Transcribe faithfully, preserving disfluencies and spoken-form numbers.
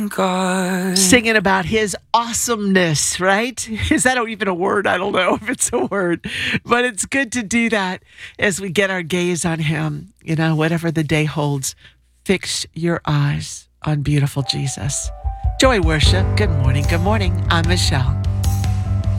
God. Singing about his awesomeness, right? Is that even a word? I don't know if it's a word, but it's good to do that as we get our gaze on him. You know, whatever the day holds, fix your eyes on beautiful Jesus. Joy Worship. Good morning. Good morning. I'm Michelle.